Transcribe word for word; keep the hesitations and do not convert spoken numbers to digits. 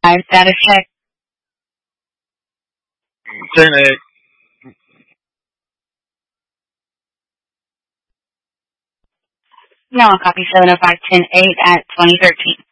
Tire status check. ten eight. Now I'll copy seven oh five ten eight at twenty thirteen.